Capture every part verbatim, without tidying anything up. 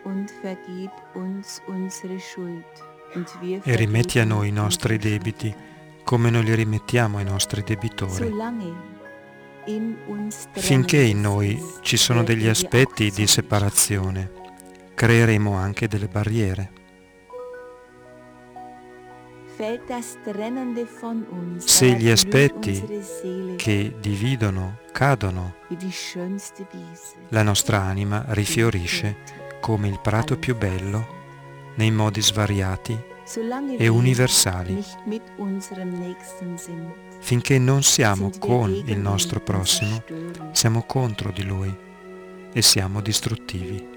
e rimetti a noi i nostri debiti, come noi li rimettiamo ai nostri debitori. Finché in noi ci sono degli aspetti di separazione, creeremo anche delle barriere. Se gli aspetti che dividono cadono, la nostra anima rifiorisce come il prato più bello nei modi svariati e universali. Finché non siamo con il nostro prossimo, siamo contro di lui e siamo distruttivi.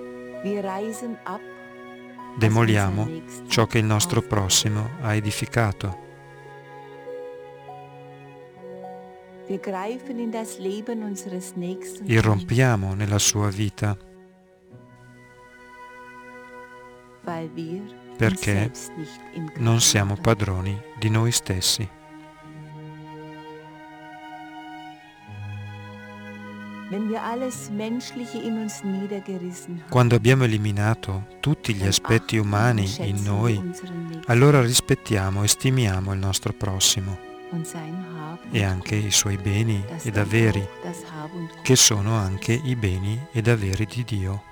Demoliamo ciò che il nostro prossimo ha edificato. Irrompiamo nella sua vita perché non siamo padroni di noi stessi. Quando abbiamo eliminato tutti gli aspetti umani in noi, allora rispettiamo e stimiamo il nostro prossimo e anche i suoi beni ed averi, che sono anche i beni ed averi di Dio.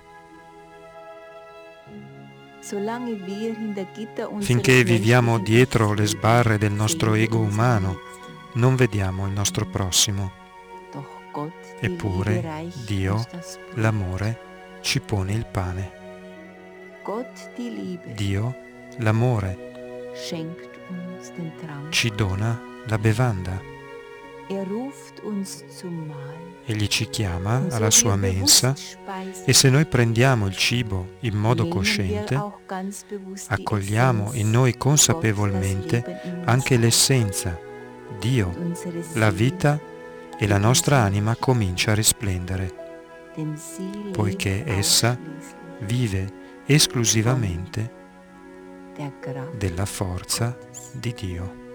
Finché viviamo dietro le sbarre del nostro ego umano, non vediamo il nostro prossimo. Eppure Dio, l'amore, ci pone il pane. Dio, l'amore, ci dona la bevanda. Egli ci chiama alla sua mensa e se noi prendiamo il cibo in modo cosciente, accogliamo in noi consapevolmente anche l'essenza, Dio, la vita, e la nostra anima comincia a risplendere, poiché essa vive esclusivamente della forza di Dio.